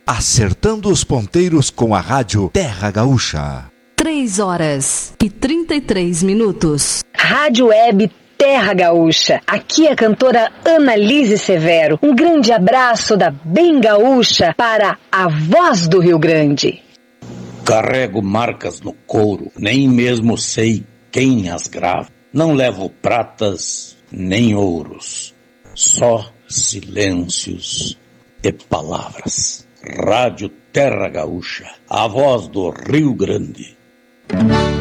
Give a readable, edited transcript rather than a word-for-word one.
acertando os ponteiros com a rádio Terra Gaúcha. 3h33. Rádio Web Terra Gaúcha. Aqui é a cantora Annalise Severo. Um grande abraço da Bem Gaúcha para a voz do Rio Grande. Carrego marcas no couro, nem mesmo sei quem as grava. Não levo pratas nem ouros, só silêncios e palavras. Rádio Terra Gaúcha, a voz do Rio Grande.